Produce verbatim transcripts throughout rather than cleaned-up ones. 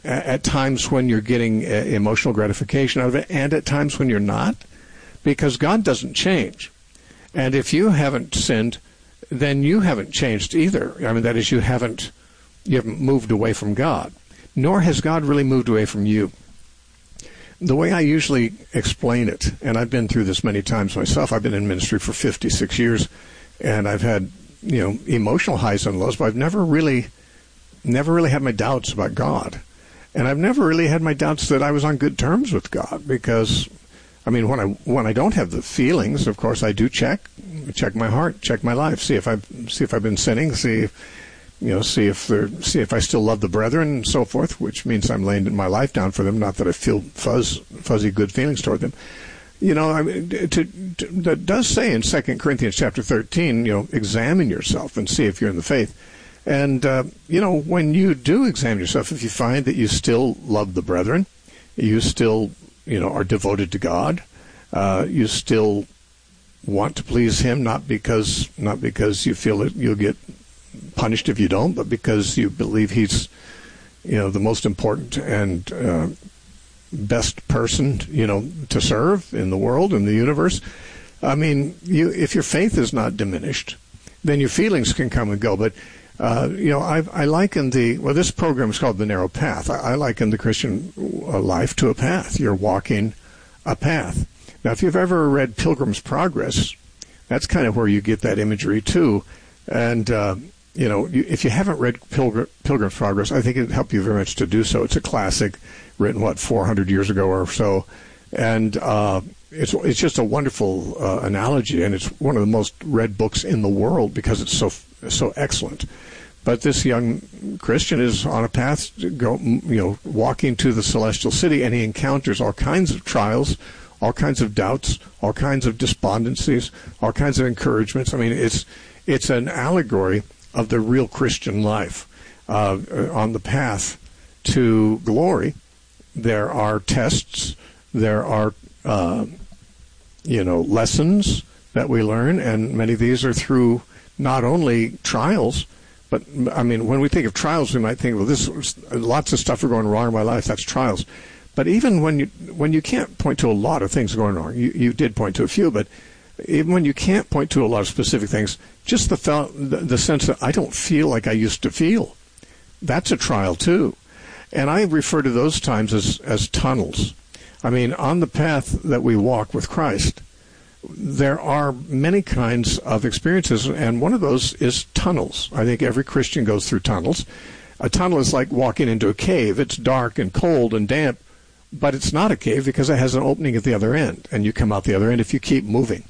at, at times when you're getting uh, emotional gratification out of it, and at times when you're not, because God doesn't change. And if you haven't sinned, then you haven't changed either. I mean, that is, you haven't you haven't moved away from God, nor has God really moved away from you. The way I usually explain it, and I've been through this many times myself, I've been in ministry for fifty-six years, and I've had, you know, emotional highs and lows, but I've never really, never really had my doubts about God. And I've never really had my doubts that I was on good terms with God, because, I mean, when I when I don't have the feelings, of course, I do check, check my heart, check my life, see if I've see if I've been sinning, see if, you know, see if they're, see if I still love the brethren and so forth, which means I'm laying my life down for them. Not that I feel fuzz, fuzzy good feelings toward them. You know, I mean, to, to, that does say in Second Corinthians chapter thirteen, you know, examine yourself and see if you're in the faith. And uh, you know, when you do examine yourself, if you find that you still love the brethren, you still, you know, are devoted to God, uh, you still want to please Him, not because not because you feel that you'll get punished if you don't, but because you believe He's, you know, the most important and uh, best person, you know, to serve in the world, in the universe. I mean, you, if your faith is not diminished, then your feelings can come and go. But uh, you know, I, I liken the well, this program is called The Narrow Path. I, I liken the Christian life to a path. You're walking a path. Now, if you've ever read Pilgrim's Progress, that's kind of where you get that imagery too. And uh, you know, if you haven't read Pilgrim, Pilgrim's Progress, I think it'd help you very much to do so. It's a classic, written, what, four hundred years ago or so. And uh, it's it's just a wonderful uh, analogy, and it's one of the most read books in the world because it's so so excellent. But this young Christian is on a path to go, you know, walking to the celestial city, and he encounters all kinds of trials, all kinds of doubts, all kinds of despondencies, all kinds of encouragements. I mean, it's it's an allegory of the real Christian life. Uh, on the path to glory, there are tests, there are, uh, you know, lessons that we learn, and many of these are through not only trials, but, I mean, when we think of trials, we might think, well, this lots of stuff are going wrong in my life, that's trials. But even when you when you can't point to a lot of things going wrong, you, you did point to a few, but even when you can't point to a lot of specific things, just the, fel- the the sense that I don't feel like I used to feel, that's a trial too. And I refer to those times as, as tunnels. I mean, on the path that we walk with Christ, there are many kinds of experiences, and one of those is tunnels. I think every Christian goes through tunnels. A tunnel is like walking into a cave. It's dark and cold and damp, but it's not a cave because it has an opening at the other end, and you come out the other end if you keep moving.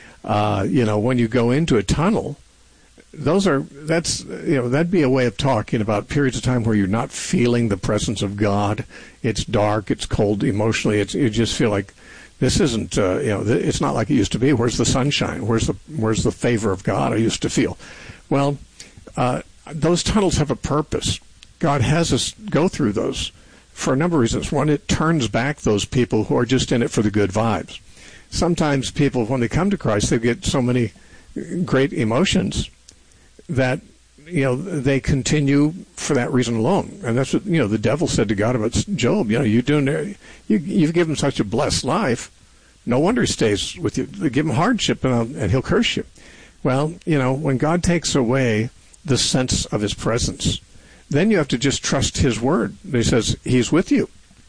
Uh, you know, when you go into a tunnel, those are, that's, you know, that'd be a way of talking about periods of time where you're not feeling the presence of God. It's dark, it's cold emotionally, it's, you just feel like this isn't, uh, you know, it's not like it used to be. Where's the sunshine? Where's the, where's the favor of God I used to feel? Well, uh, those tunnels have a purpose. God has us go through those for a number of reasons. One, it turns back those people who are just in it for the good vibes. Sometimes people, when they come to Christ, they get so many great emotions that, you know, they continue for that reason alone. And that's what, you know, the devil said to God about Job. You know, you're doing, you, you've given him such a blessed life. No wonder he stays with you. Give him hardship and, and he'll curse you. Well, you know, when God takes away the sense of his presence, then you have to just trust his word. He says he's with you.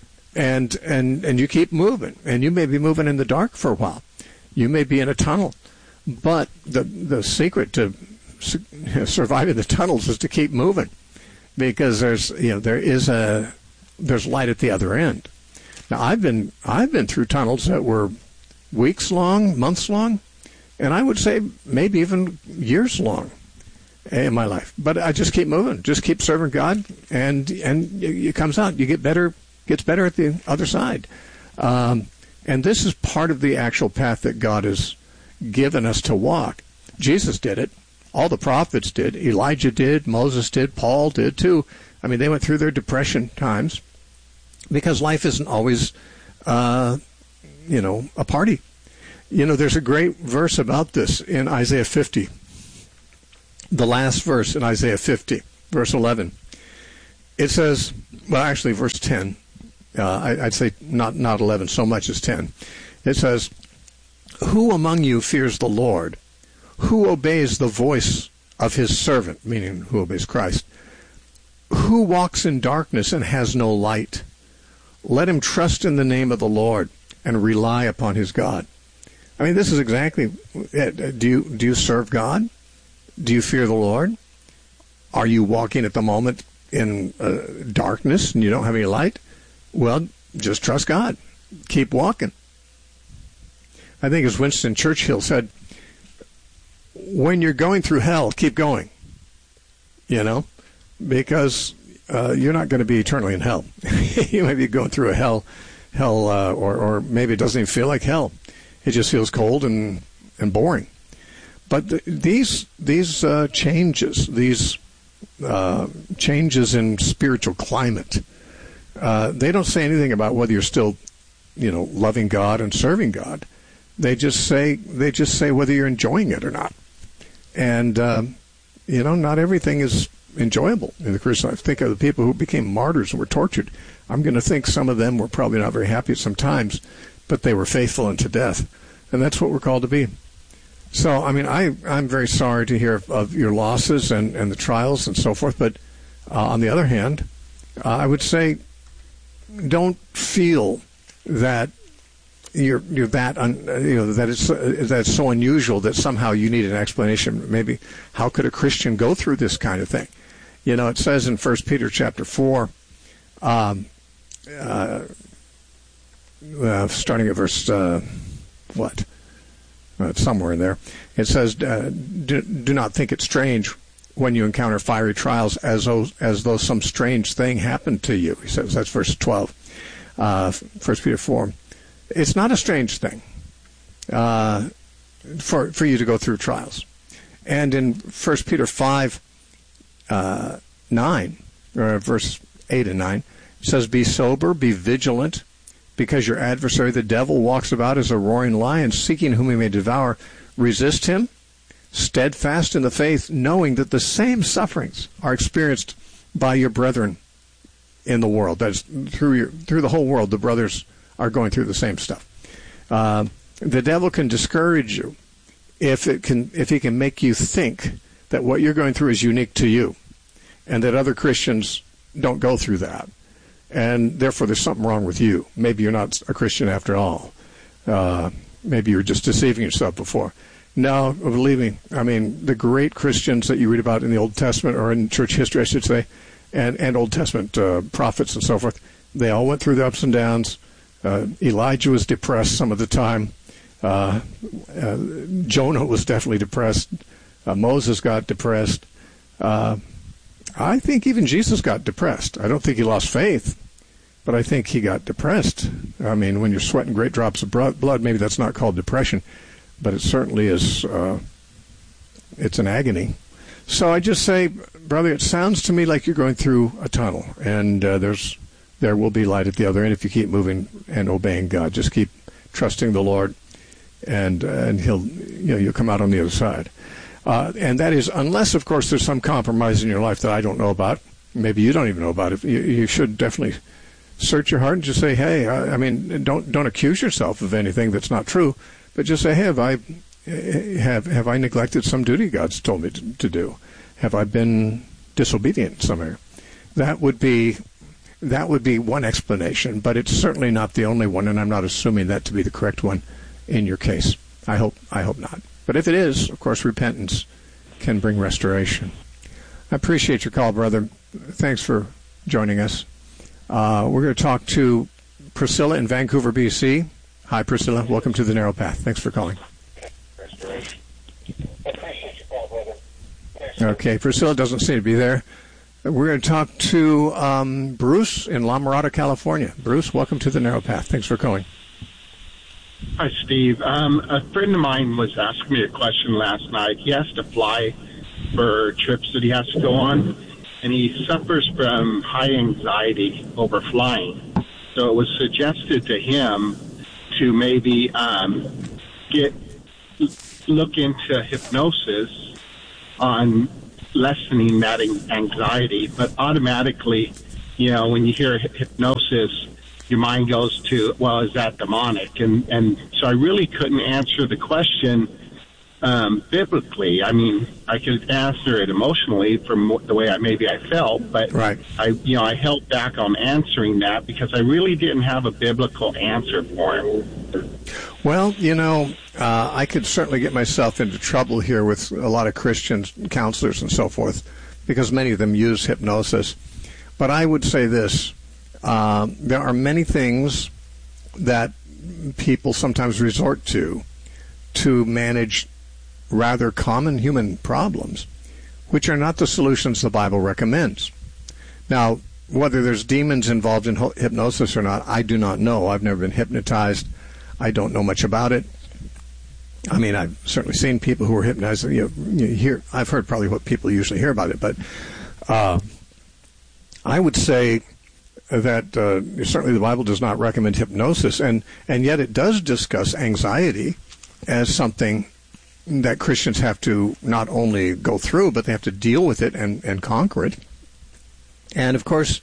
And, and, and you keep moving. And you may be moving in the dark for a while. You may be in a tunnel. But the the secret to su- surviving the tunnels is to keep moving, because there's, you know, there is a there's light at the other end. Now, I've been I've been through tunnels that were weeks long, months long, and I would say maybe even years long in my life. But I just keep moving, just keep serving God, and and it comes out. You get better. Gets better at the other side. Um, and this is part of the actual path that God has given us to walk. Jesus did it. All the prophets did. Elijah did. Moses did. Paul did too. I mean, they went through their depression times because life isn't always, uh, you know, a party. You know, there's a great verse about this in Isaiah fifty. The last verse in Isaiah fifty, verse eleven. It says, well, actually, verse ten. Uh, I, I'd say not not eleven so much as ten. It says, "Who among you fears the Lord? Who obeys the voice of his servant?" Meaning, who obeys Christ. "Who walks in darkness and has no light? Let him trust in the name of the Lord and rely upon his God." I mean, this is exactly it. Do you do you serve God? Do you fear the Lord? Are you walking at the moment in uh, darkness and you don't have any light? Well, just trust God. Keep walking. I think as Winston Churchill said, when you're going through hell, keep going. You know, because uh, you're not going to be eternally in hell. You may be going through a hell, hell, uh, or, or maybe it doesn't even feel like hell. It just feels cold and, and boring. But the, these these uh, changes, these uh, changes in spiritual climate, uh, they don't say anything about whether you're still, you know, loving God and serving God. They just say they just say whether you're enjoying it or not. And uh, you know, not everything is enjoyable in the Christian life. Think of the people who became martyrs and were tortured. I'm going to think some of them were probably not very happy at some times, but they were faithful unto death. And that's what we're called to be. So, I mean, I, I'm very sorry to hear of, of your losses and, and the trials and so forth. But uh, on the other hand, uh, I would say don't feel that you're you're that un, you know that it's uh, that's so unusual that somehow you need an explanation. Maybe how could a Christian go through this kind of thing? You know, it says in First Peter chapter four, um, uh, uh, starting at verse uh, what? Uh, somewhere in there, it says, uh, do, do not think it strange when you encounter fiery trials as though, as though some strange thing happened to you. He says, that's verse twelve, uh, First Peter four. It's not a strange thing uh, for for you to go through trials. And in First Peter five, uh, nine, or verse eight and nine, it says, be sober, be vigilant, because your adversary, the devil, walks about as a roaring lion, seeking whom he may devour. Resist him, steadfast in the faith, knowing that the same sufferings are experienced by your brethren in the world. That is, through your, through the whole world, the brothers are going through the same stuff. Uh, the devil can discourage you if it can, if he can make you think that what you're going through is unique to you, and that other Christians don't go through that. And therefore, there's something wrong with you. Maybe you're not a Christian after all. Uh, maybe you were just deceiving yourself before. No, believe me, I mean, the great Christians that you read about in the Old Testament, or in church history, I should say, and, and Old Testament uh, prophets and so forth, they all went through the ups and downs. Uh, Elijah was depressed some of the time. Uh, uh, Jonah was definitely depressed. Uh, Moses got depressed. Uh, I think even Jesus got depressed. I don't think he lost faith, but I think he got depressed. I mean, when you're sweating great drops of blood, maybe that's not called depression, but it certainly is, uh, it's an agony. So I just say, brother, it sounds to me like you're going through a tunnel, and uh, there's there will be light at the other end if you keep moving and obeying God. Just keep trusting the Lord, and uh, and he'll, you know, you'll come out on the other side. Uh, and that is, unless, of course, there's some compromise in your life that I don't know about. Maybe you don't even know about it. You, you should definitely search your heart and just say, hey, I, I mean, don't don't accuse yourself of anything that's not true, but just say, hey, have I have have I neglected some duty God's told me to, to do? Have I been disobedient in some area? That would be that would be one explanation, but it's certainly not the only one, and I'm not assuming that to be the correct one in your case. I hope I hope not. But if it is, of course, repentance can bring restoration. I appreciate your call, brother. Thanks for joining us. Uh, we're going to talk to Priscilla in Vancouver, B C. Hi, Priscilla. Welcome to The Narrow Path. Thanks for calling. Restoration. I appreciate your call, brother. Thanks. Okay, Priscilla doesn't seem to be there. We're going to talk to um, Bruce in La Mirada, California. Bruce, welcome to The Narrow Path. Thanks for calling. Hi, Steve. Um, a friend of mine was asking me a question last night. He has to fly for trips that he has to go on, and he suffers from high anxiety over flying. So it was suggested to him to maybe um, get look into hypnosis on lessening that anxiety, but automatically you know, when you hear hypnosis, your mind goes to, well, is that demonic? And and so I really couldn't answer the question um, biblically. I mean, I could answer it emotionally from the way I maybe I felt, but right. I, you know, I held back on answering that because I really didn't have a biblical answer for him. Well, you know, uh, I could certainly get myself into trouble here with a lot of Christian counselors and so forth, because many of them use hypnosis. But I would say this. Uh, there are many things that people sometimes resort to to manage rather common human problems, which are not the solutions the Bible recommends. Now, whether there's demons involved in hypnosis or not, I do not know. I've never been hypnotized. I don't know much about it. I mean, I've certainly seen people who are hypnotized. You know, you hear, I've heard probably what people usually hear about it, but uh, I would say that uh, certainly the Bible does not recommend hypnosis, and, and yet it does discuss anxiety as something that Christians have to not only go through, but they have to deal with it and, and conquer it. And, of course,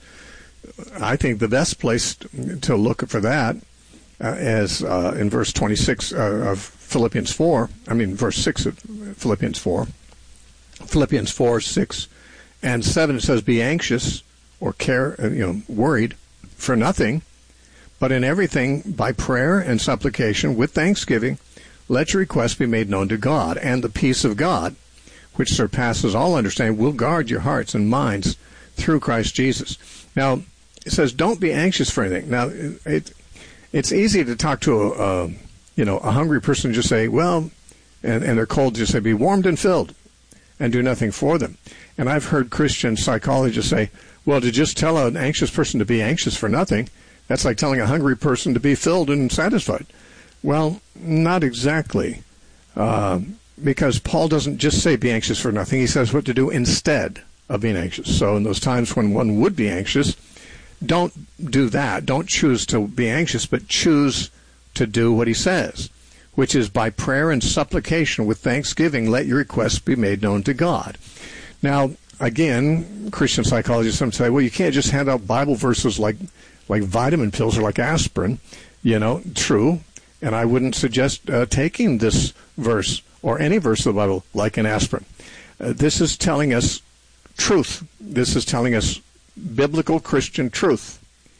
I think the best place to look for that uh, is uh, in verse twenty-six uh, of Philippians four, I mean verse six of Philippians four. Philippians four, six, and seven, it says, be anxious or care, you know, worried for nothing, but in everything by prayer and supplication with thanksgiving, let your requests be made known to God, and the peace of God, which surpasses all understanding, will guard your hearts and minds through Christ Jesus. Now, it says, don't be anxious for anything. Now, it, it's easy to talk to a, a, you know, a hungry person and just say, well, and, and they're cold, just say, be warmed and filled, and do nothing for them. And I've heard Christian psychologists say, well, to just tell an anxious person to be anxious for nothing, that's like telling a hungry person to be filled and satisfied. Well, not exactly, uh, because Paul doesn't just say be anxious for nothing. He says what to do instead of being anxious. So in those times when one would be anxious, don't do that. Don't choose to be anxious, but choose to do what he says, which is by prayer and supplication with thanksgiving, let your requests be made known to God. Now, again, Christian psychologists sometimes say, well, you can't just hand out Bible verses like like vitamin pills or like aspirin. You know, true. And I wouldn't suggest uh, taking this verse or any verse of the Bible like an aspirin. Uh, this is telling us truth. This is telling us biblical Christian truth.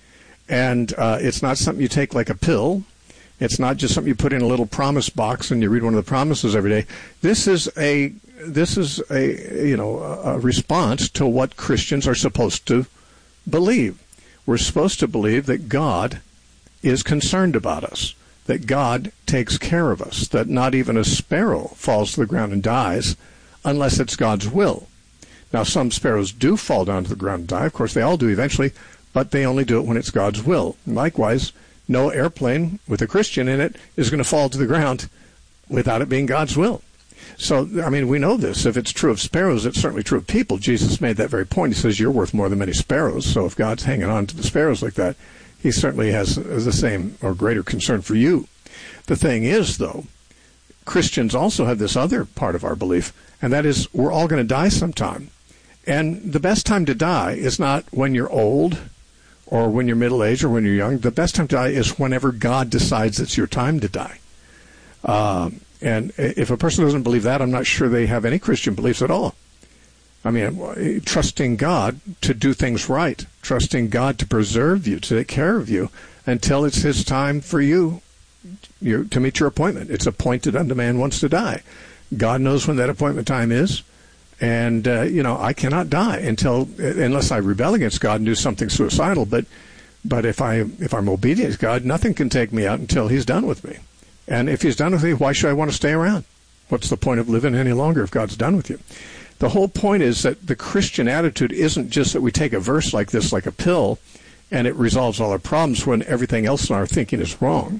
And uh, it's not something you take like a pill. It's not just something you put in a little promise box and you read one of the promises every day. This is a this is a you know a response to what Christians are supposed to believe. We're supposed to believe that God is concerned about us, that God takes care of us, that not even a sparrow falls to the ground and dies unless it's God's will. Now, some sparrows do fall down to the ground and die. Of course, they all do eventually, but they only do it when it's God's will. Likewise, no airplane with a Christian in it is going to fall to the ground without it being God's will. So, I mean, we know this. If it's true of sparrows, it's certainly true of people. Jesus made that very point. He says, you're worth more than many sparrows. So if God's hanging on to the sparrows like that, he certainly has the same or greater concern for you. The thing is, though, Christians also have this other part of our belief, and that is we're all going to die sometime. And the best time to die is not when you're old or when you're middle-aged or when you're young. The best time to die is whenever God decides it's your time to die. Uh, and if a person doesn't believe that, I'm not sure they have any Christian beliefs at all. I mean, trusting God to do things right, trusting God to preserve you, to take care of you until it's his time for you, you to meet your appointment. It's appointed unto man once to die. God knows when that appointment time is. And, uh, you know, I cannot die until, unless I rebel against God and do something suicidal. But, but if I, if I'm obedient to God, nothing can take me out until he's done with me. And if he's done with me, why should I want to stay around? What's the point of living any longer if God's done with you? The whole point is that the Christian attitude isn't just that we take a verse like this, like a pill, and it resolves all our problems when everything else in our thinking is wrong.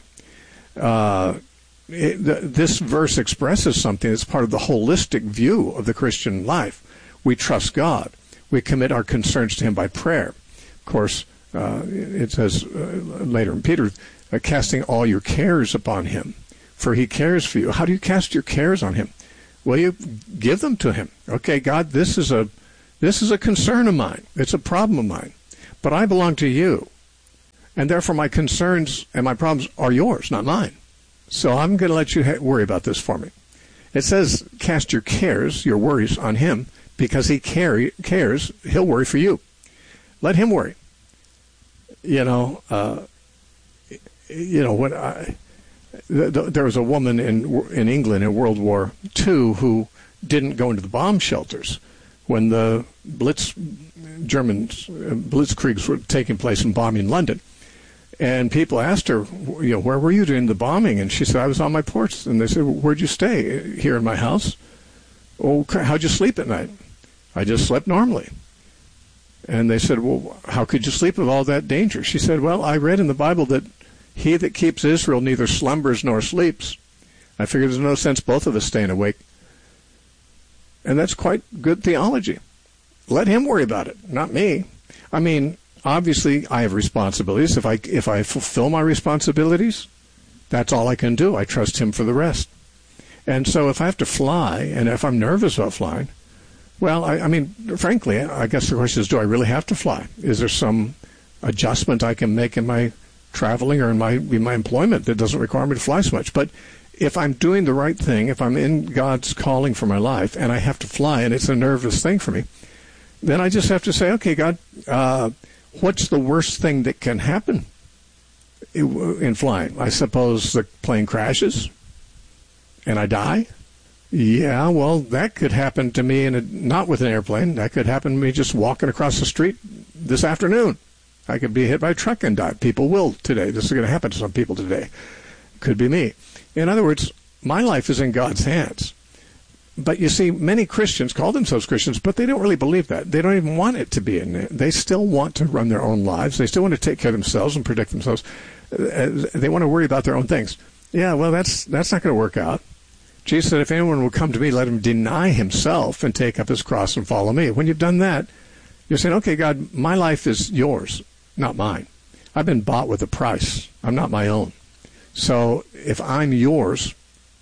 Uh, it, the, this verse expresses something that's part of the holistic view of the Christian life. We trust God. We commit our concerns to him by prayer. Of course, uh, it says uh, later in Peter, uh, casting all your cares upon him, for he cares for you. How do you cast your cares on him? Well, you give them to him. Okay, God, this is a this is a concern of mine. It's a problem of mine. but I belong to you. And therefore my concerns and my problems are yours, not mine. So I'm going to let you ha- worry about this for me. It says, cast your cares, your worries on him, because he carry, cares, he'll worry for you. Let him worry. You know, uh, you know, when I, th- th- there was a woman in in England in World War Two who didn't go into the bomb shelters when the Blitz, German blitzkriegs were taking place and bombing London. And people asked her, you know, where were you during the bombing? And she said, I was on my porch. And they said, where'd you stay? Here in my house. Oh, how'd you sleep at night? I just slept normally. And they said, well, how could you sleep with all that danger? She said, well, I read in the Bible that he that keeps Israel neither slumbers nor sleeps. I figured there's no sense both of us staying awake. And that's quite good theology. Let him worry about it, not me. I mean, obviously, I have responsibilities. If I if I fulfill my responsibilities, that's all I can do. I trust him for the rest. And so if I have to fly, and if I'm nervous about flying, well, I, I mean, frankly, I guess the question is, do I really have to fly? Is there some adjustment I can make in my traveling or in my in my employment that doesn't require me to fly so much? But if I'm doing the right thing, if I'm in God's calling for my life, and I have to fly, and it's a nervous thing for me, then I just have to say, okay, God, uh, what's the worst thing that can happen in flying? I suppose the plane crashes and I die? Yeah, well, that could happen to me, in a, not with an airplane. That could happen to me just walking across the street this afternoon. I could be hit by a truck and die. People will today. This is going to happen to some people today. Could be me. In other words, my life is in God's hands. But you see, many Christians call themselves Christians, but they don't really believe that. They don't even want it to be in there. They still want to run their own lives. They still want to take care of themselves and protect themselves. They want to worry about their own things. Yeah, well, that's that's not going to work out. Jesus said, if anyone will come to me, let him deny himself and take up his cross and follow me. When you've done that, you're saying, okay, God, my life is yours, not mine. I've been bought with a price. I'm not my own. So if I'm yours,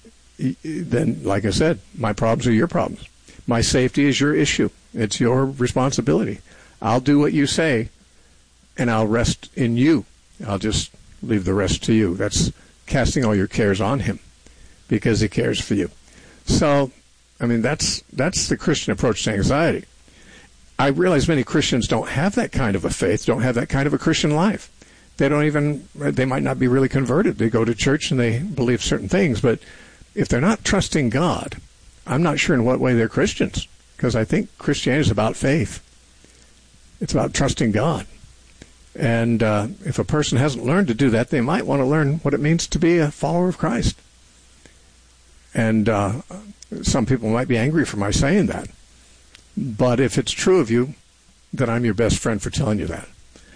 then, like I said, my problems are your problems. My safety is your issue. It's your responsibility. I'll do what you say, and I'll rest in you. I'll just leave the rest to you. That's casting all your cares on him, because he cares for you. So, I mean, that's that's the Christian approach to anxiety. I realize many Christians don't have that kind of a faith, don't have that kind of a Christian life. They don't even, they might not be really converted. They go to church and they believe certain things, but if they're not trusting God, I'm not sure in what way they're Christians, because I think Christianity is about faith. It's about trusting God. And uh, if a person hasn't learned to do that, they might want to learn what it means to be a follower of Christ. And uh, some people might be angry for my saying that. But if it's true of you, then I'm your best friend for telling you that.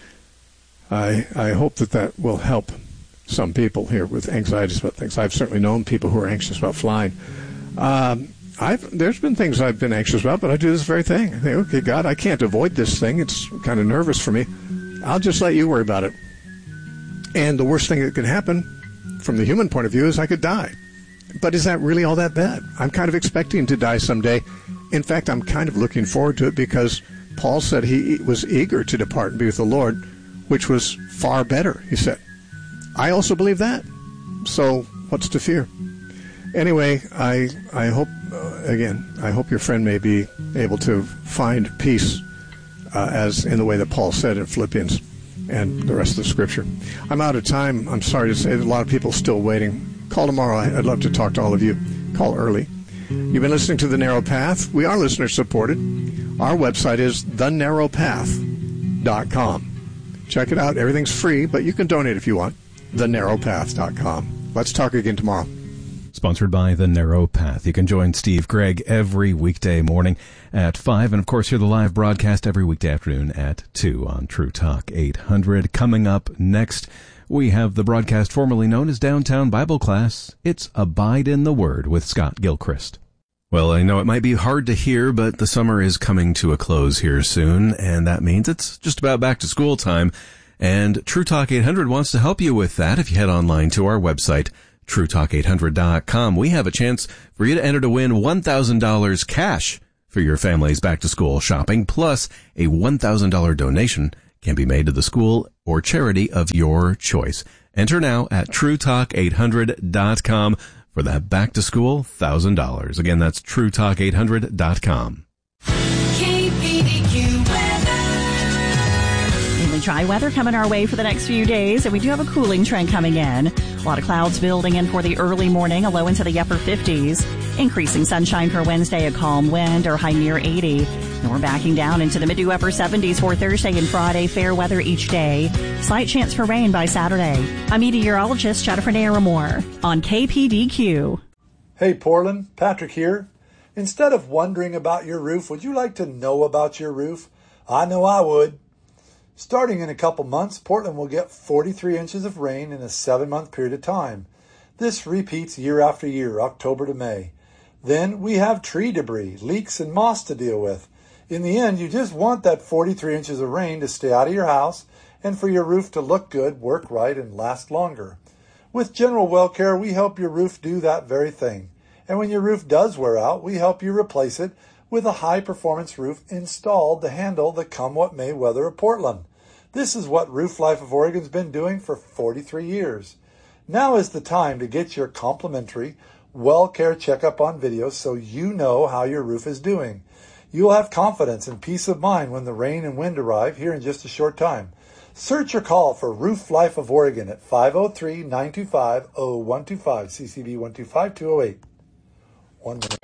I I hope that that will help some people here with anxieties about things. I've certainly known people who are anxious about flying. Um, I've there's been things I've been anxious about, but I do this very thing. I think, okay, God, I can't avoid this thing. It's kind of nervous for me. I'll just let you worry about it. And the worst thing that could happen, from the human point of view, is I could die. But is that really all that bad? I'm kind of expecting to die someday. In fact, I'm kind of looking forward to it, because Paul said he was eager to depart and be with the Lord, which was far better, he said. I also believe that. So what's to fear? Anyway, I I hope, uh, again, I hope your friend may be able to find peace uh, as in the way that Paul said in Philippians and the rest of the Scripture. I'm out of time. I'm sorry to say that a lot of people are still waiting. Call tomorrow. I'd love to talk to all of you. Call early. You've been listening to The Narrow Path. We are listener-supported. Our website is the narrow path dot com. Check it out. Everything's free, but you can donate if you want. the narrow path dot com. Let's talk again tomorrow. Sponsored by The Narrow Path. You can join Steve Gregg every weekday morning at five, and of course hear the live broadcast every weekday afternoon at two on True Talk eight hundred. Coming up next, we have the broadcast formerly known as Downtown Bible Class. It's Abide in the Word with Scott Gilchrist. Well, I know it might be hard to hear, but the summer is coming to a close here soon, and that means it's just about back to school time. And True Talk eight hundred wants to help you with that. If you head online to our website, true talk eight hundred dot com, we have a chance for you to enter to win one thousand dollars cash for your family's back-to-school shopping, plus a one thousand dollars donation can be made to the school or charity of your choice. Enter now at true talk eight hundred dot com for that back-to-school one thousand dollars. Again, that's true talk eight hundred dot com. K P D Q weather. Mainly dry weather coming our way for the next few days, and we do have a cooling trend coming in. A lot of clouds building in for the early morning, a low into the upper fifties. Increasing sunshine for Wednesday, a calm wind or high near eighty. And we're backing down into the mid to upper seventies for Thursday and Friday. Fair weather each day. Slight chance for rain by Saturday. I'm meteorologist Jennifer Naramore on K P D Q. Hey Portland, Patrick here. Instead of wondering about your roof, would you like to know about your roof? I know I would. Starting in a couple months, Portland will get forty-three inches of rain in a seven-month period of time. This repeats year after year, October to May. Then we have tree debris, leaks, and moss to deal with. In the end, you just want that forty-three inches of rain to stay out of your house and for your roof to look good, work right, and last longer. With General Well Care, we help your roof do that very thing. And when your roof does wear out, we help you replace it with a high-performance roof installed to handle the come-what-may weather of Portland. This is what Roof Life of Oregon's been doing for forty-three years. Now is the time to get your complimentary Well Care checkup on video so you know how your roof is doing. You'll have confidence and peace of mind when the rain and wind arrive here in just a short time. Search or call for Roof Life of Oregon at five oh three, nine two five, oh one two five, C C B one two five, two oh eight. One minute.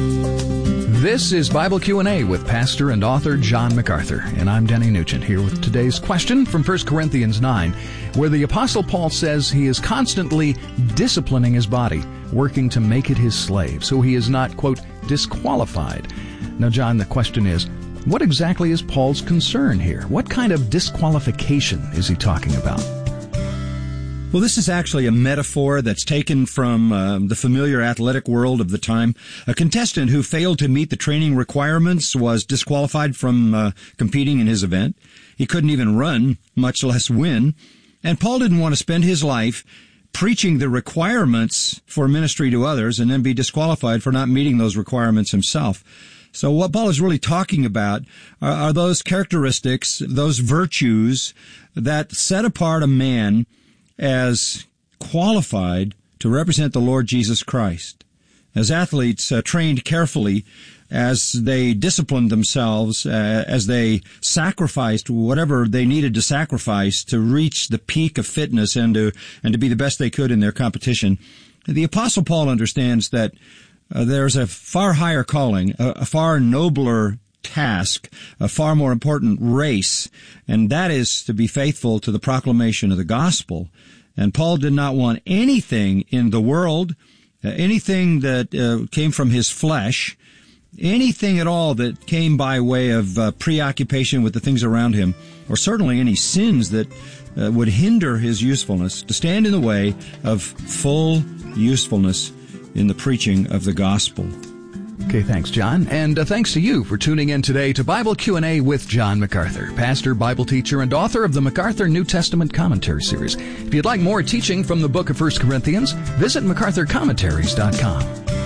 This is Bible Q and A with pastor and author John MacArthur, and I'm Denny Nugent here with today's question from First Corinthians nine, where the Apostle Paul says he is constantly disciplining his body, working to make it his slave, so he is not, quote, disqualified. Now, John, the question is, what exactly is Paul's concern here? What kind of disqualification is he talking about? Well, this is actually a metaphor that's taken from uh, the familiar athletic world of the time. A contestant who failed to meet the training requirements was disqualified from uh, competing in his event. He couldn't even run, much less win. And Paul didn't want to spend his life preaching the requirements for ministry to others and then be disqualified for not meeting those requirements himself. So what Paul is really talking about are, are those characteristics, those virtues that set apart a man as qualified to represent the Lord Jesus Christ. As athletes uh, trained carefully, as they disciplined themselves, uh, as they sacrificed whatever they needed to sacrifice to reach the peak of fitness and to and to be the best they could in their competition, the Apostle Paul understands that uh, there's a far higher calling, a, a far nobler task, a far more important race, and that is to be faithful to the proclamation of the gospel. And Paul did not want anything in the world, uh, anything that uh, came from his flesh, anything at all that came by way of uh, preoccupation with the things around him, or certainly any sins that uh, would hinder his usefulness, to stand in the way of full usefulness in the preaching of the gospel. Okay, thanks, John. And uh, thanks to you for tuning in today to Bible Q and A with John MacArthur, pastor, Bible teacher, and author of the MacArthur New Testament Commentary Series. If you'd like more teaching from the book of First Corinthians, visit macarthur commentaries dot com.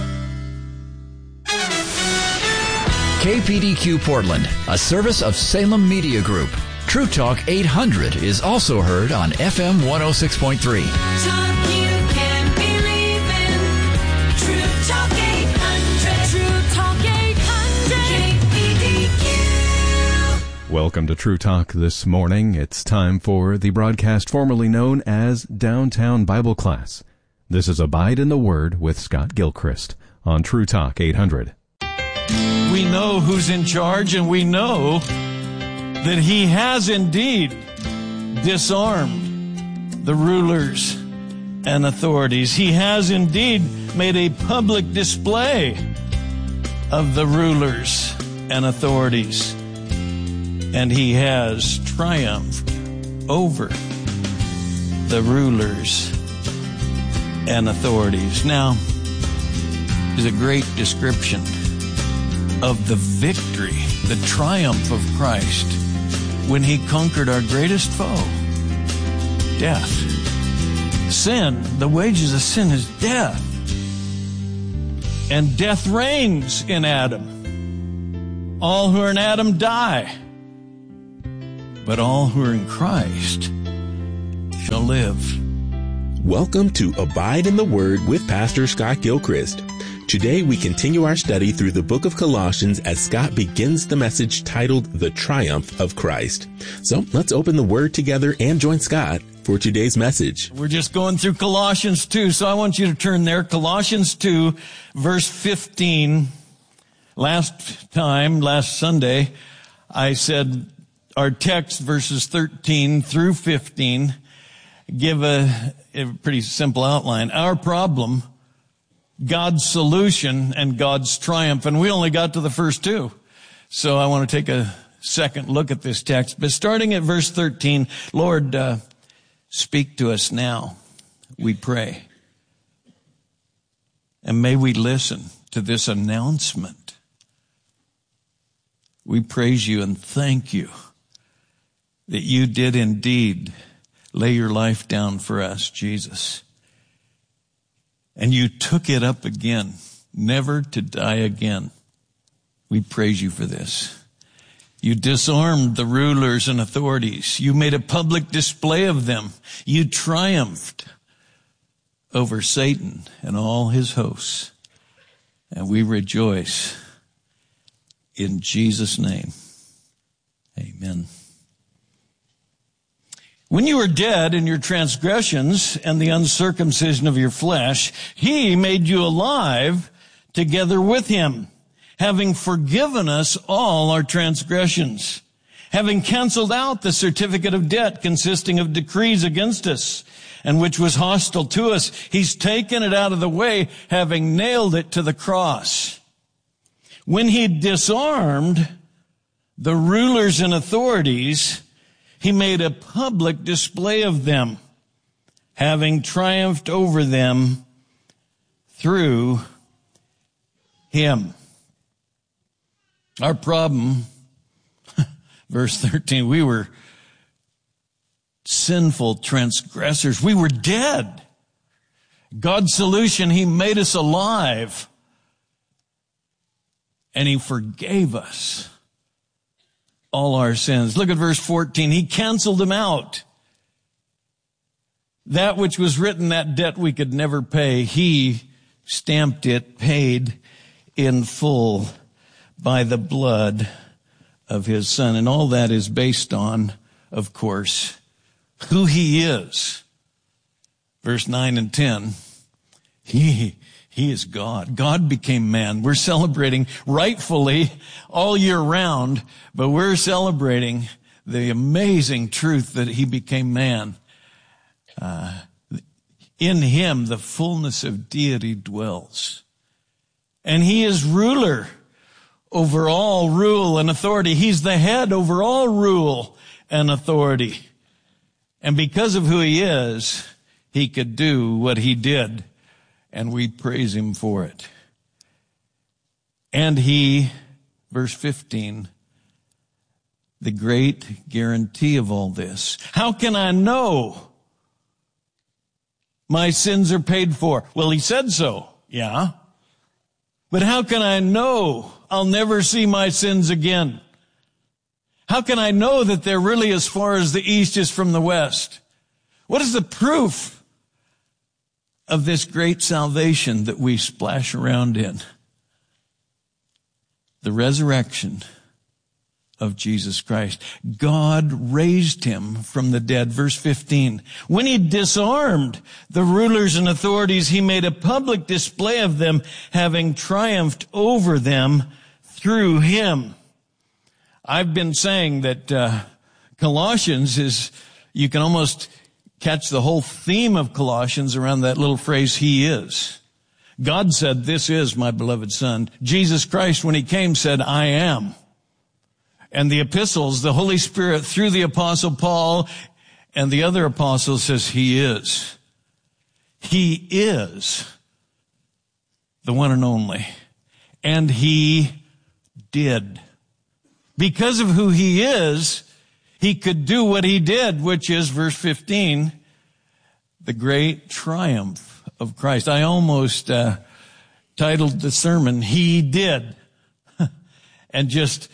K P D Q Portland, a service of Salem Media Group. True Talk eight hundred is also heard on F M one oh six point three. Talk you can believe in. True Talk eight hundred. True Talk eight hundred. K P D Q. Welcome to True Talk this morning. It's time for the broadcast formerly known as Downtown Bible Class. This is Abide in the Word with Scott Gilchrist on True Talk eight hundred. We know who's in charge, and we know that he has indeed disarmed the rulers and authorities. He has indeed made a public display of the rulers and authorities, and he has triumphed over the rulers and authorities. Now, is a great description of the victory, the triumph of Christ when he conquered our greatest foe, death. Sin, the wages of sin is death. And death reigns in Adam. All who are in Adam die. but all who are in Christ shall live. Welcome to Abide in the Word with Pastor Scott Gilchrist. Today we continue our study through the book of Colossians as Scott begins the message titled The Triumph of Christ. So let's open the Word together and join Scott for today's message. We're just going through Colossians two, so I want you to turn there. Colossians two, verse fifteen. Last time, last Sunday, I said our text, verses thirteen through fifteen, give a, a pretty simple outline. Our problem, God's solution, and God's triumph. And we only got to the first two. So I want to take a second look at this text. But starting at verse thirteen, Lord, uh, speak to us now, we pray. And may we listen to this announcement. We praise you and thank you that you did indeed lay your life down for us, Jesus. And you took it up again, never to die again. We praise you for this. You disarmed the rulers and authorities. You made a public display of them. You triumphed over Satan and all his hosts. And we rejoice in Jesus' name. Amen. When you were dead in your transgressions and the uncircumcision of your flesh, he made you alive together with him, having forgiven us all our transgressions, having canceled out the certificate of debt consisting of decrees against us, and which was hostile to us. He's taken it out of the way, having nailed it to the cross. When he disarmed the rulers and authorities, he made a public display of them, having triumphed over them through him. Our problem, verse thirteen, we were sinful transgressors. We were dead. God's solution, he made us alive. And he forgave us all our sins. Look at verse fourteen. He canceled them out. That which was written, that debt we could never pay, he stamped it, paid in full by the blood of his Son. And all that is based on, of course, who he is. Verse nine and ten. He He is God. God became man. We're celebrating rightfully all year round, but we're celebrating the amazing truth that he became man. Uh, in him, the fullness of deity dwells. And he is ruler over all rule and authority. He's the head over all rule and authority. And because of who he is, he could do what he did. And we praise him for it. And he, verse fifteen, the great guarantee of all this. How can I know my sins are paid for? Well, he said so. Yeah. But how can I know I'll never see my sins again? How can I know that they're really as far as the east is from the west? What is the proof of this great salvation that we splash around in? The resurrection of Jesus Christ. God raised him from the dead. Verse fifteen. When he disarmed the rulers and authorities, he made a public display of them, having triumphed over them through him. I've been saying that uh, Colossians is, you can almost catch the whole theme of Colossians around that little phrase, he is. God said, this is my beloved Son. Jesus Christ, when he came, said, I am. And the epistles, the Holy Spirit, through the Apostle Paul and the other apostles, says, he is. He is the one and only. And he did. Because of who he is, he could do what he did, which is, verse fifteen, the great triumph of Christ. I almost uh, titled the sermon, He Did. And just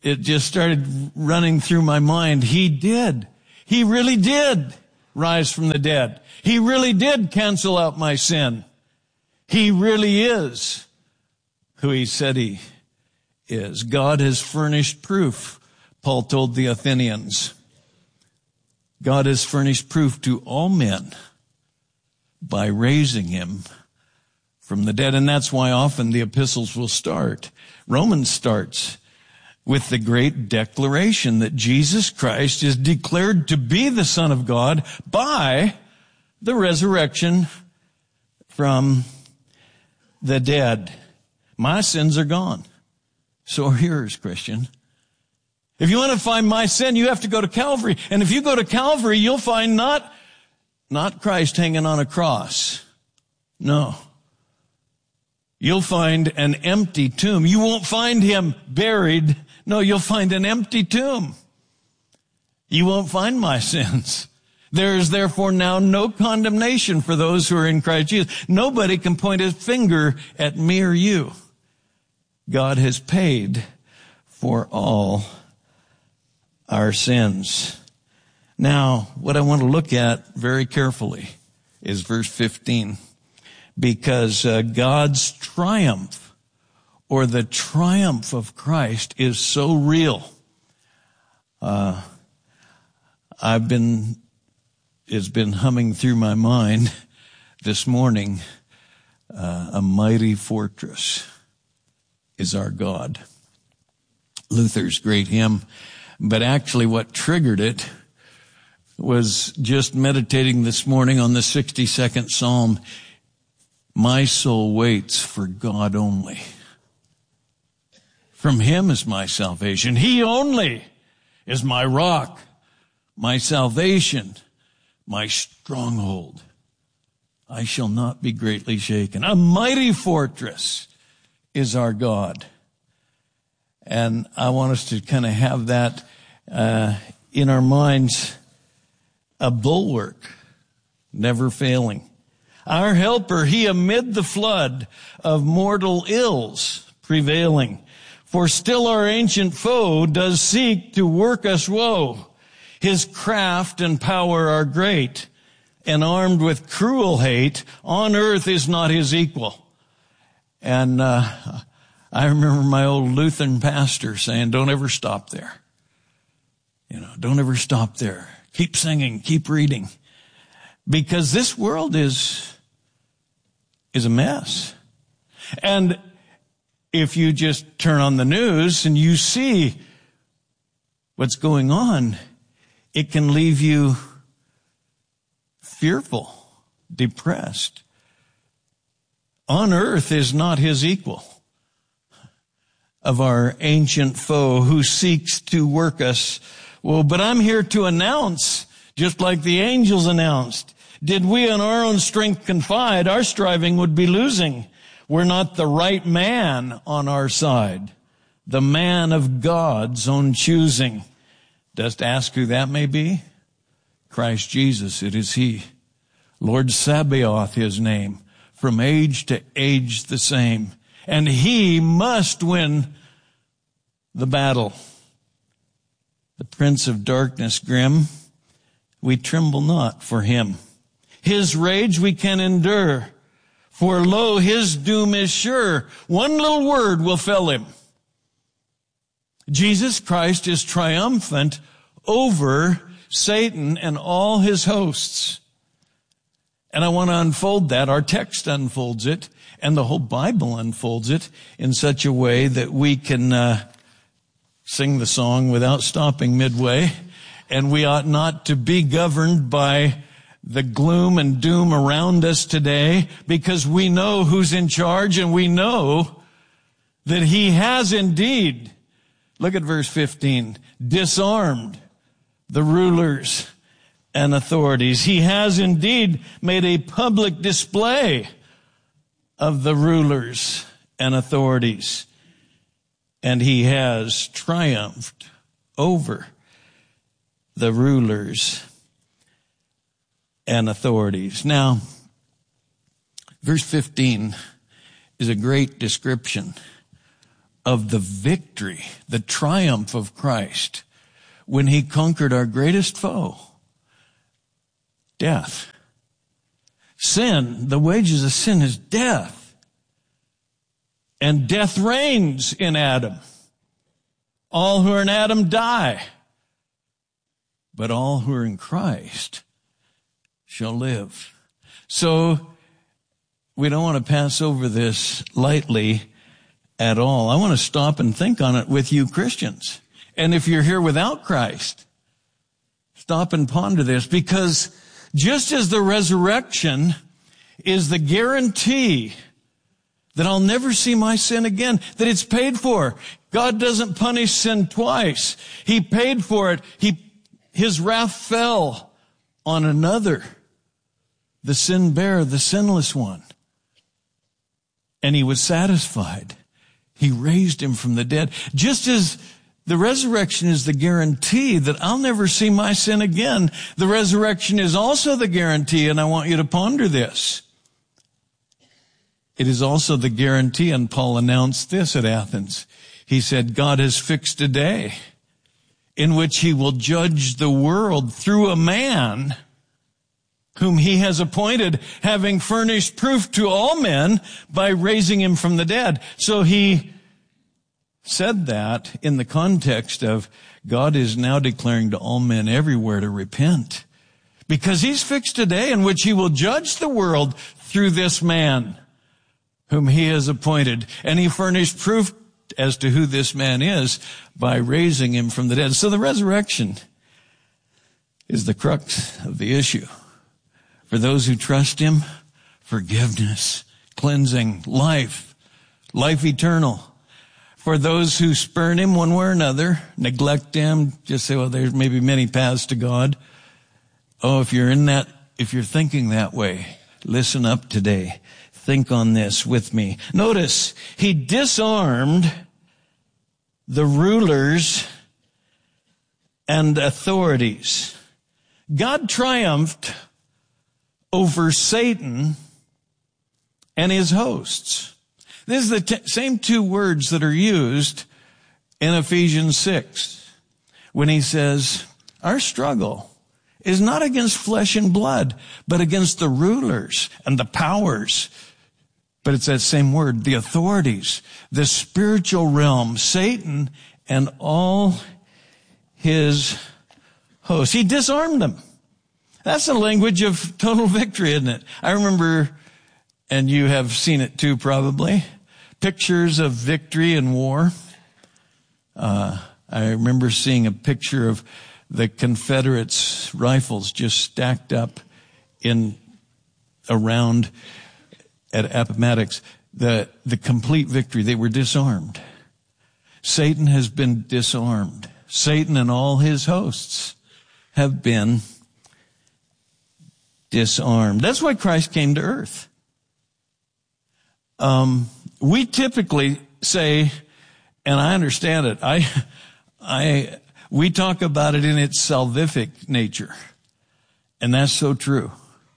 it just started running through my mind. He did. He really did rise from the dead. He really did cancel out my sin. He really is who he said he is. God has furnished proof, Paul told the Athenians. God has furnished proof to all men by raising him from the dead. And that's why often the epistles will start. Romans starts with the great declaration that Jesus Christ is declared to be the Son of God by the resurrection from the dead. My sins are gone. So are yours, Christian. If you want to find my sin, you have to go to Calvary. And if you go to Calvary, you'll find not, not Christ hanging on a cross. No. You'll find an empty tomb. You won't find him buried. No, you'll find an empty tomb. You won't find my sins. There is therefore now no condemnation for those who are in Christ Jesus. Nobody can point his finger at me or you. God has paid for all our sins. Now, what I want to look at very carefully is verse fifteen. Because uh, God's triumph, or the triumph of Christ, is so real. Uh, I've been, it's been humming through my mind this morning. Uh, a mighty fortress is our God. Luther's great hymn, but actually what triggered it was just meditating this morning on the sixty-second Psalm. My soul waits for God only. From him is my salvation. He only is my rock, my salvation, my stronghold. I shall not be greatly shaken. A mighty fortress is our God. And I want us to kind of have that uh, in our minds, a bulwark, never failing. Our helper, he amid the flood of mortal ills prevailing. For still our ancient foe does seek to work us woe. His craft and power are great, and armed with cruel hate, on earth is not his equal. And uh, I remember my old Lutheran pastor saying, don't ever stop there. You know, don't ever stop there. Keep singing, keep reading. Because this world is is a mess. And if you just turn on the news and you see what's going on, it can leave you fearful, depressed. On earth is not his equal of our ancient foe who seeks to work us. Well, but I'm here to announce, just like the angels announced, did we in our own strength confide, our striving would be losing. We're not the right man on our side, the man of God's own choosing. Dost ask who that may be? Christ Jesus, it is he. Lord Sabaoth, his name, from age to age the same. And he must win the battle. The prince of darkness grim, we tremble not for him. His rage we can endure, for lo, his doom is sure. One little word will fell him. Jesus Christ is triumphant over Satan and all his hosts. And I want to unfold that. Our text unfolds it, and the whole Bible unfolds it in such a way that we can uh, sing the song without stopping midway. And we ought not to be governed by the gloom and doom around us today, because we know who's in charge, and we know that he has indeed, look at verse fifteen, disarmed the rulers and authorities. He has indeed made a public display of the rulers and authorities, and he has triumphed over the rulers and authorities. Now, verse fifteen is a great description of the victory, the triumph of Christ when he conquered our greatest foe, death. Sin, the wages of sin is death. And death reigns in Adam. All who are in Adam die. But all who are in Christ shall live. So we don't want to pass over this lightly at all. I want to stop and think on it with you Christians. And if you're here without Christ, stop and ponder this, because just as the resurrection is the guarantee that I'll never see my sin again, that it's paid for. God doesn't punish sin twice. He paid for it. He, his wrath fell on another, the sin bearer, the sinless one. And he was satisfied. He raised him from the dead. Just as the resurrection is the guarantee that I'll never see my sin again, the resurrection is also the guarantee, and I want you to ponder this. It is also the guarantee, and Paul announced this at Athens. He said, God has fixed a day in which he will judge the world through a man whom he has appointed, having furnished proof to all men by raising him from the dead. So he said that in the context of God is now declaring to all men everywhere to repent, because he's fixed a day in which he will judge the world through this man whom he has appointed. And he furnished proof as to who this man is by raising him from the dead. So the resurrection is the crux of the issue. For those who trust him, forgiveness, cleansing, life, life eternal. For those who spurn him one way or another, neglect him, just say, well, there's maybe many paths to God. Oh, if you're in that, if you're thinking that way, listen up today. Think on this with me. Notice, he disarmed the rulers and authorities. God triumphed over Satan and his hosts. This is the t- same two words that are used in Ephesians six when he says, our struggle is not against flesh and blood, but against the rulers and the powers. But it's that same word, the authorities, the spiritual realm, Satan and all his hosts. He disarmed them. That's the language of total victory, isn't it? I remember, and you have seen it too probably, pictures of victory in war. Uh, I remember seeing a picture of the Confederates' rifles just stacked up in around at Appomattox, the, the complete victory. They were disarmed. Satan has been disarmed. Satan and all his hosts have been disarmed. That's why Christ came to earth. Um, we typically say, and I understand it, I, I, we talk about it in its salvific nature. And that's so true.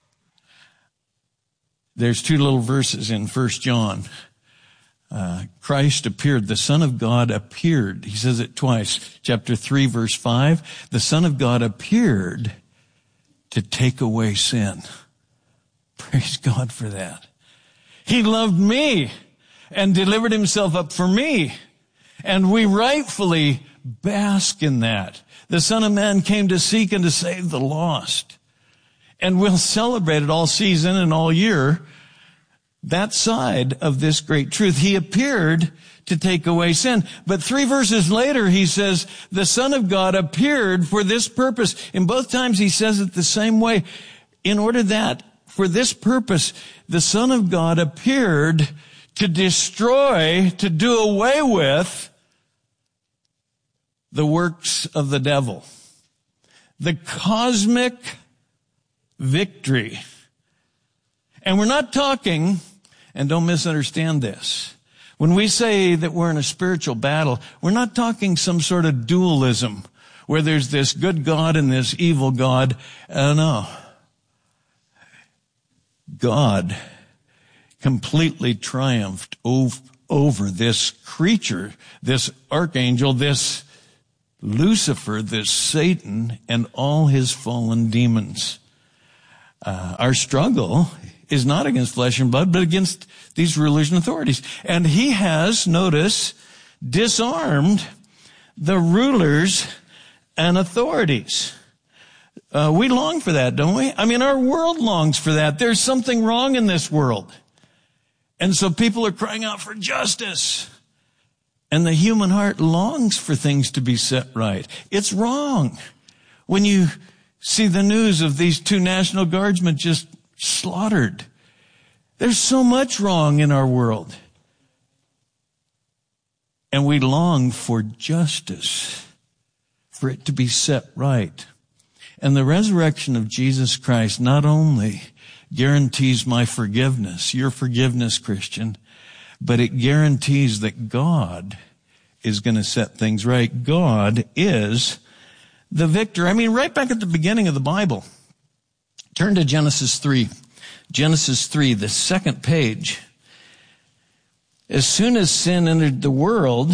There's two little verses in First John. Uh, Christ appeared, the Son of God appeared. He says it twice. Chapter three, verse five. The Son of God appeared to take away sin. Praise God for that. He loved me and delivered himself up for me. And we rightfully bask in that. The Son of Man came to seek and to save the lost. And we'll celebrate it all season and all year, that side of this great truth. He appeared to take away sin. But three verses later, he says, the Son of God appeared for this purpose. In both times, he says it the same way. In order that, for this purpose, the Son of God appeared to destroy, to do away with the works of the devil. The cosmic victory. And we're not talking, and don't misunderstand this, when we say that we're in a spiritual battle, we're not talking some sort of dualism where there's this good God and this evil God. Uh, no. God completely triumphed over, over this creature, this archangel, this Lucifer, this Satan, and all his fallen demons. Uh, our struggle is not against flesh and blood, but against these rulers and authorities. And he has, notice, disarmed the rulers and authorities. Uh, we long for that, don't we? I mean, our world longs for that. There's something wrong in this world. And so people are crying out for justice. And the human heart longs for things to be set right. It's wrong when you see the news of these two National Guardsmen just slaughtered. There's so much wrong in our world. And we long for justice, for it to be set right. And the resurrection of Jesus Christ not only guarantees my forgiveness, your forgiveness, Christian, but it guarantees that God is going to set things right. God is the victor. I mean, right back at the beginning of the Bible. Turn to Genesis three. Genesis three, the second page. As soon as sin entered the world,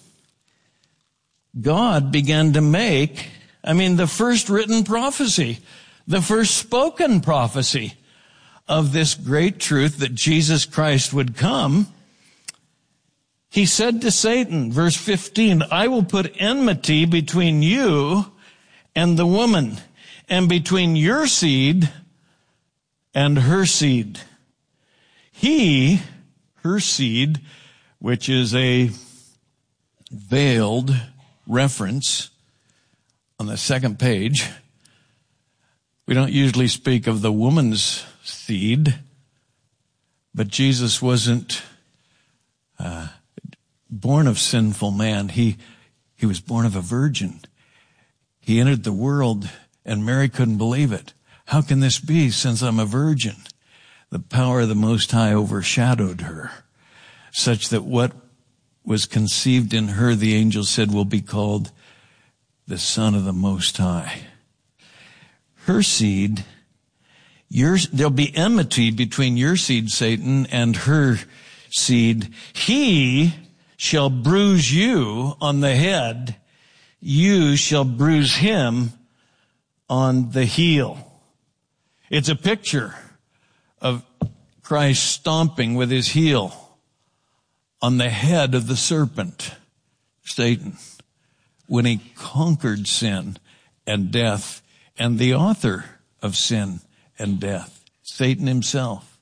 God began to make, I mean, the first written prophecy, the first spoken prophecy of this great truth that Jesus Christ would come. He said to Satan, verse fifteen, I will put enmity between you and the woman, and between your seed and her seed. He, her seed, which is a veiled reference on the second page. We don't usually speak of the woman's seed, but Jesus wasn't uh, born of sinful man. He, he was born of a virgin. He entered the world, and Mary couldn't believe it. How can this be since I'm a virgin? The power of the Most High overshadowed her, such that what was conceived in her, the angel said, will be called the Son of the Most High. Her seed, your, there'll be enmity between your seed, Satan, and her seed. He shall bruise you on the head. You shall bruise him on the heel. It's a picture of Christ stomping with his heel on the head of the serpent, Satan, when he conquered sin and death and the author of sin and death, Satan himself.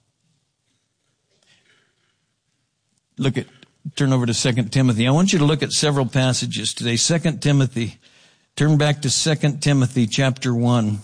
Look at, turn over to Second Timothy. I want you to look at several passages today. Second Timothy, turn back to Second Timothy chapter one.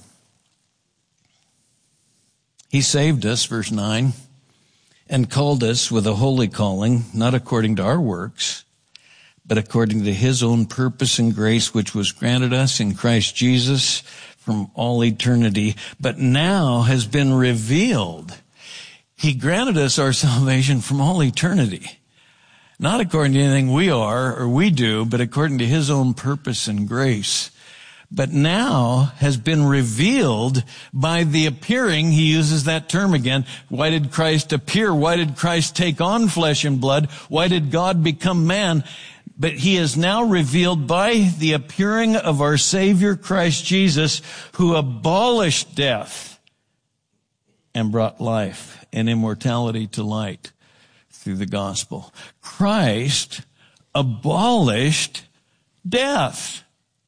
He saved us, verse nine, and called us with a holy calling, not according to our works, but according to his own purpose and grace, which was granted us in Christ Jesus from all eternity, but now has been revealed. He granted us our salvation from all eternity, not according to anything we are or we do, but according to his own purpose and grace. But now has been revealed by the appearing. He uses that term again. Why did Christ appear? Why did Christ take on flesh and blood? Why did God become man? But he is now revealed by the appearing of our Savior Christ Jesus, who abolished death and brought life and immortality to light through the gospel. Christ abolished death.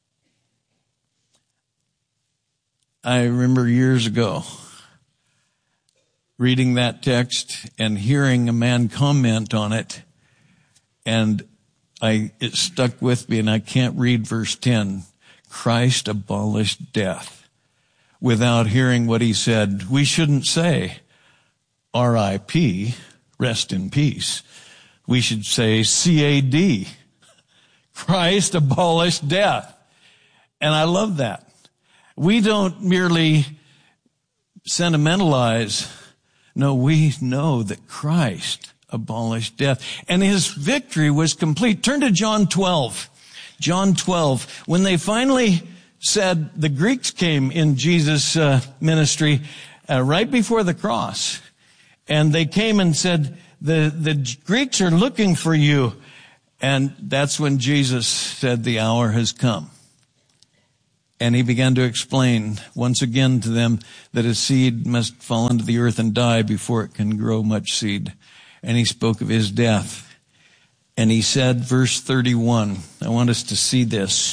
I remember years ago reading that text and hearing a man comment on it, and I, it stuck with me, and I can't read verse ten. Christ abolished death without hearing what he said. We shouldn't say R I P, rest in peace. We should say C A D, Christ abolished death. And I love that. We don't merely sentimentalize. No, we know that Christ abolished death, and his victory was complete. Turn to John twelve. John twelve. When they finally said, the Greeks came in Jesus' uh, ministry uh, right before the cross, and they came and said, the, the Greeks are looking for you. And that's when Jesus said, the hour has come. And he began to explain once again to them that a seed must fall into the earth and die before it can grow much seed. And he spoke of his death. And he said, verse thirty-one, I want us to see this.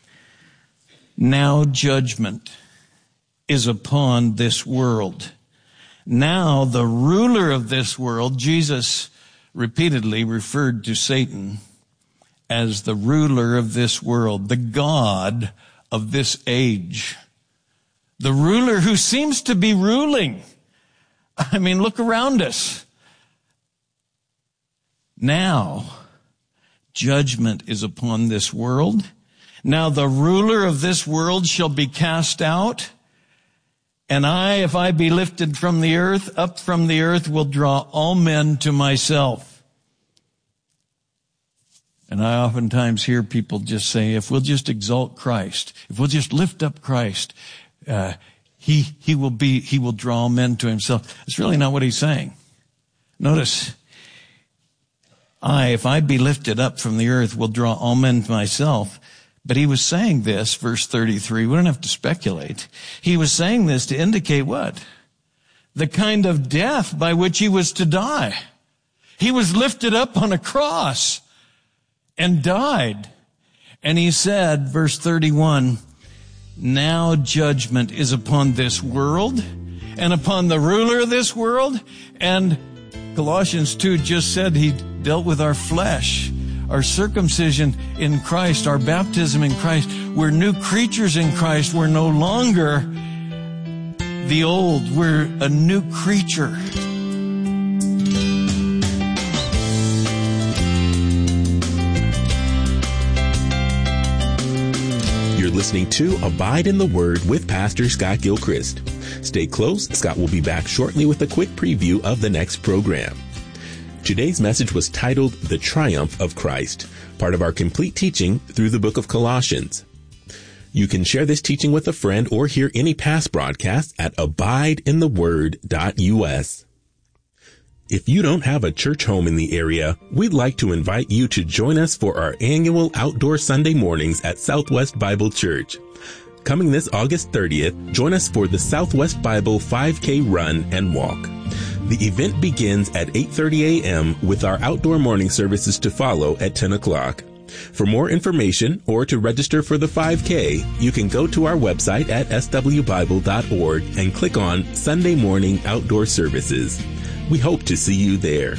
Now judgment is upon this world. Now the ruler of this world, Jesus repeatedly referred to Satan as the ruler of this world, the God of this age, the ruler who seems to be ruling. I mean, look around us. Now, judgment is upon this world. Now the ruler of this world shall be cast out. And I, if I be lifted from the earth, up from the earth, will draw all men to myself. And I oftentimes hear people just say, if we'll just exalt Christ, if we'll just lift up Christ, uh, he, he will be, he will draw all men to himself. It's really not what he's saying. Notice, I, if I be lifted up from the earth, will draw all men to myself. But he was saying this, verse thirty-three, we don't have to speculate. He was saying this to indicate what? The kind of death by which he was to die. He was lifted up on a cross and died. And he said, verse thirty-one, now judgment is upon this world and upon the ruler of this world. And Colossians two just said he dealt with our flesh, our circumcision in Christ, our baptism in Christ. We're new creatures in Christ. We're no longer the old. We're a new creature. You're listening to Abide in the Word with Pastor Scott Gilchrist. Stay close. Scott will be back shortly with a quick preview of the next program. Today's message was titled The Triumph of Christ, part of our complete teaching through the book of Colossians. You can share this teaching with a friend or hear any past broadcasts at abide in the word dot u s. If you don't have a church home in the area, we'd like to invite you to join us for our annual outdoor Sunday mornings at Southwest Bible Church. Coming this August thirtieth, join us for the Southwest Bible five K Run and Walk. The event begins at eight thirty a.m. with our outdoor morning services to follow at ten o'clock. For more information or to register for the five K, you can go to our website at s w bible dot org and click on Sunday Morning Outdoor Services. We hope to see you there.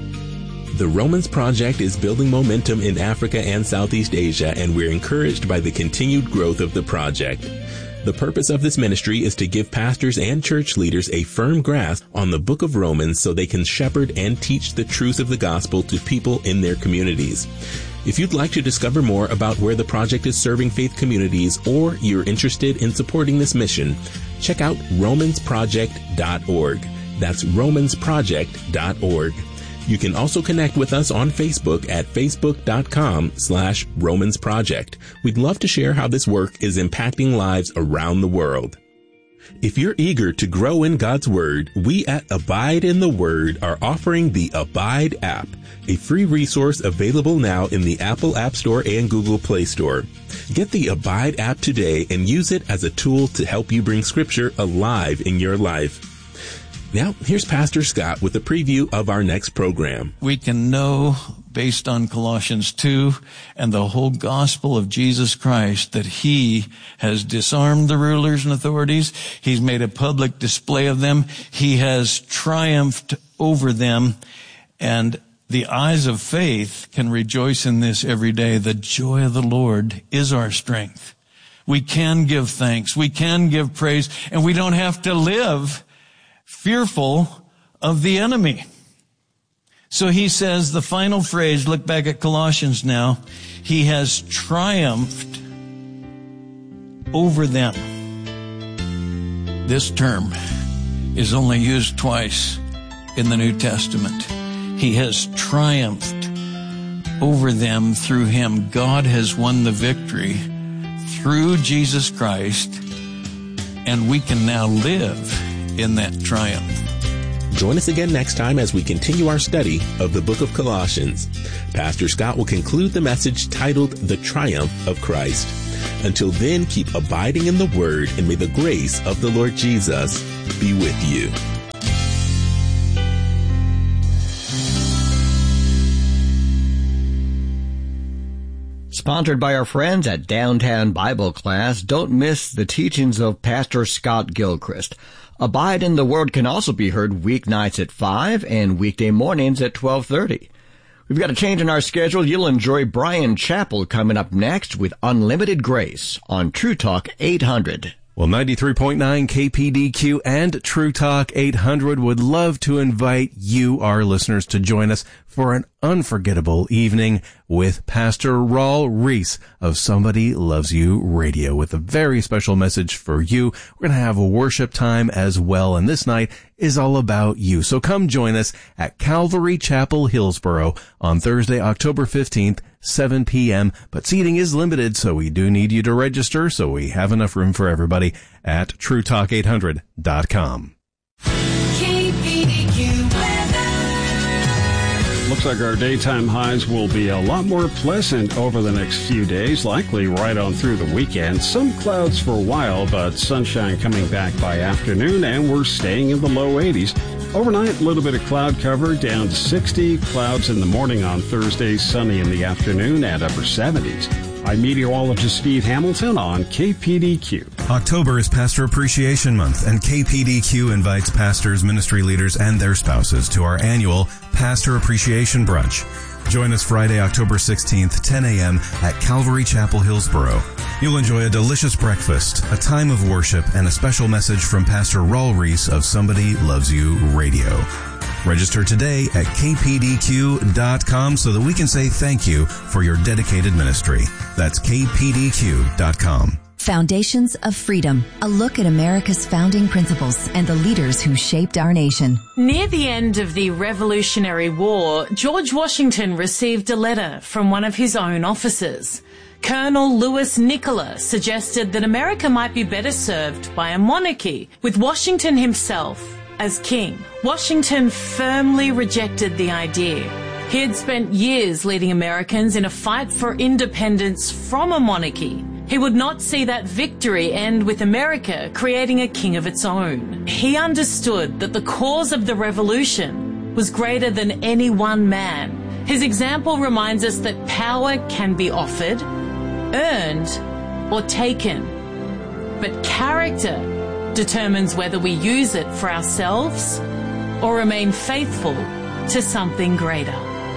The Romans Project is building momentum in Africa and Southeast Asia, and we're encouraged by the continued growth of the project. The purpose of this ministry is to give pastors and church leaders a firm grasp on the book of Romans so they can shepherd and teach the truth of the gospel to people in their communities. If you'd like to discover more about where the project is serving faith communities, or you're interested in supporting this mission, check out romans project dot org. That's romans project dot org. You can also connect with us on Facebook at facebook dot com slash romans project. We'd love to share how this work is impacting lives around the world. If you're eager to grow in God's Word, we at Abide in the Word are offering the Abide app, a free resource available now in the Apple App Store and Google Play Store. Get the Abide app today and use it as a tool to help you bring Scripture alive in your life. Now, here's Pastor Scott with a preview of our next program. We can know, based on Colossians two and the whole gospel of Jesus Christ, that he has disarmed the rulers and authorities. He's made a public display of them. He has triumphed over them. And the eyes of faith can rejoice in this every day. The joy of the Lord is our strength. We can give thanks. We can give praise. And we don't have to live fearful of the enemy. So he says the final phrase, look back at Colossians now, he has triumphed over them. This term is only used twice in the New Testament. He has triumphed over them through him. God has won the victory through Jesus Christ, and we can now live in that triumph. Join us again next time as we continue our study of the book of Colossians. Pastor Scott will conclude the message titled The Triumph of Christ. Until then, keep abiding in the Word, and may the grace of the Lord Jesus be with you. Sponsored by our friends at Downtown Bible Class, don't miss the teachings of Pastor Scott Gilchrist. Abide in the Word can also be heard weeknights at five and weekday mornings at twelve thirty. We've got a change in our schedule. You'll enjoy Brian Chappell coming up next with Unlimited Grace on True Talk eight hundred. Well, ninety-three point nine K P D Q and True Talk eight hundred would love to invite you, our listeners, to join us for an unforgettable evening with Pastor Raul Reese of Somebody Loves You Radio with a very special message for you. We're going to have a worship time as well, and this night is all about you. So come join us at Calvary Chapel, Hillsboro on Thursday, October fifteenth, seven p.m. But seating is limited, so we do need you to register so we have enough room for everybody at true talk eight hundred dot com. K P D Q weather. Looks like our daytime highs will be a lot more pleasant over the next few days, likely right on through the weekend. Some clouds for a while, but sunshine coming back by afternoon, and we're staying in the low eighties. Overnight, a little bit of cloud cover, down to sixty. Clouds in the morning on Thursday, sunny in the afternoon at upper seventies. I'm meteorologist Steve Hamilton on K P D Q. October is Pastor Appreciation Month, and K P D Q invites pastors, ministry leaders, and their spouses to our annual Pastor Appreciation Brunch. Join us Friday, October sixteenth, ten a.m. at Calvary Chapel, Hillsboro. You'll enjoy a delicious breakfast, a time of worship, and a special message from Pastor Raul Reese of Somebody Loves You Radio. Register today at k p d q dot com so that we can say thank you for your dedicated ministry. That's k p d q dot com. Foundations of Freedom, a look at America's founding principles and the leaders who shaped our nation. Near the end of the Revolutionary War, George Washington received a letter from one of his own officers. Colonel Louis Nicola suggested that America might be better served by a monarchy, with Washington himself as king. Washington firmly rejected the idea. He had spent years leading Americans in a fight for independence from a monarchy. He would not see that victory end with America creating a king of its own. He understood that the cause of the revolution was greater than any one man. His example reminds us that power can be offered, earned, or taken. But character determines whether we use it for ourselves or remain faithful to something greater.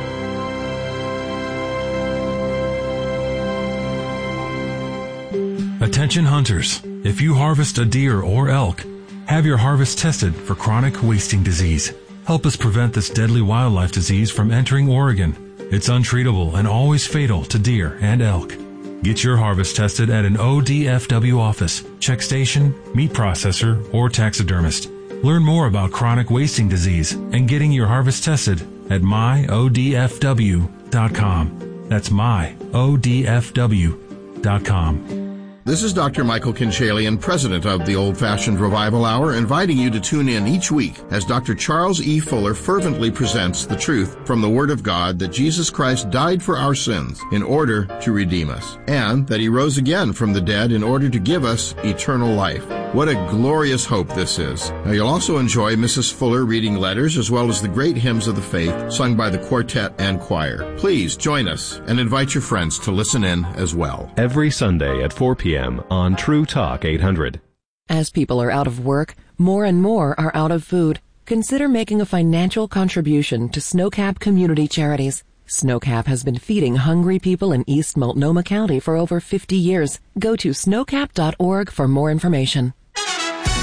Attention hunters, if you harvest a deer or elk, have your harvest tested for chronic wasting disease. Help us prevent this deadly wildlife disease from entering Oregon. It's untreatable and always fatal to deer and elk. Get your harvest tested at an O D F W office, check station, meat processor, or taxidermist. Learn more about chronic wasting disease and getting your harvest tested at my o d f w dot com. That's my o d f w dot com. This is Doctor Michael Kinchalian, president of the Old Fashioned Revival Hour, inviting you to tune in each week as Doctor Charles E. Fuller fervently presents the truth from the Word of God that Jesus Christ died for our sins in order to redeem us, and that He rose again from the dead in order to give us eternal life. What a glorious hope this is. Now, you'll also enjoy Missus Fuller reading letters as well as the great hymns of the faith sung by the quartet and choir. Please join us and invite your friends to listen in as well. Every Sunday at four p.m. on True Talk eight hundred. As people are out of work, more and more are out of food. Consider making a financial contribution to Snowcap Community Charities. Snowcap has been feeding hungry people in East Multnomah County for over fifty years. Go to snowcap dot org for more information.